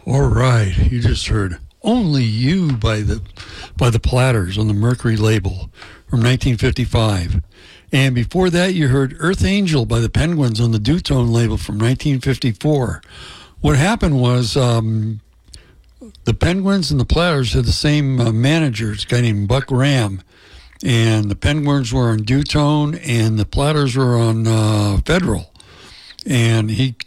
All right, you just heard "Only You" by the Platters on the Mercury label from 1955. And before that, you heard "Earth Angel" by the Penguins on the Dutone label from 1954. What happened was the Penguins and the Platters had the same manager, a guy named Buck Ram. And the Penguins were on Dutone, and the Platters were on Federal. And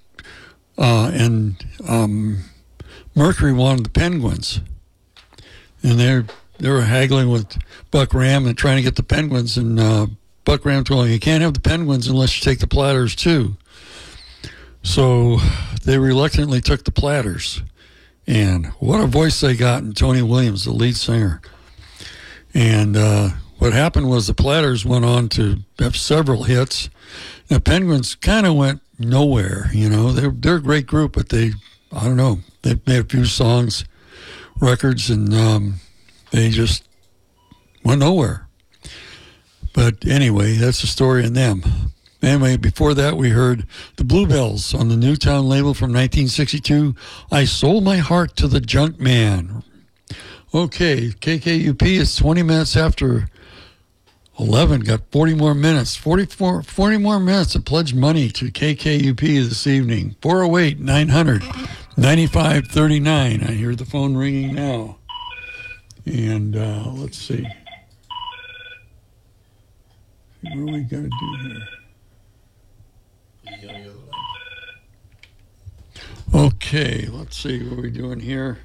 Mercury wanted the Penguins, and they were haggling with Buck Ram and trying to get the Penguins. And Buck Ram told him, "You can't have the Penguins unless you take the Platters too." So they reluctantly took the Platters, and what a voice they got in Tony Williams, the lead singer. And what happened was the Platters went on to have several hits. The Penguins kind of went nowhere. You know, they're a great group, but I don't know. They made a few songs, records, and they just went nowhere. But anyway, that's the story in them. Anyway, before that, we heard the Bluebells on the Newtown label from 1962, "I Sold My Heart to the Junk Man." Okay, KKUP is 20 minutes after 11. Got 40 more minutes. 40 more minutes to pledge money to KKUP this evening. 408-900-9539. I hear the phone ringing now. And let's see. What are we going to do here? Okay, let's see what we're doing here.